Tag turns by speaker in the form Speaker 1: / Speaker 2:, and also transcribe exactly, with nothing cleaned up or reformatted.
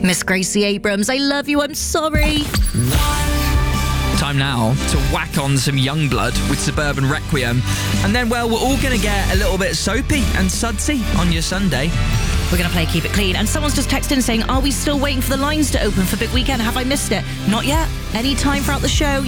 Speaker 1: Miss Gracie Abrams, I love you, I'm sorry.
Speaker 2: Time now to whack on some Youngblood with Suburban Requiem. And then, well, we're all going to get a little bit soapy and sudsy on your Sunday.
Speaker 1: We're going to play Keep It Clean. And someone's just texted in saying, are we still waiting for the lines to open for Big Weekend? Have I missed it? Not yet. Any time throughout the show.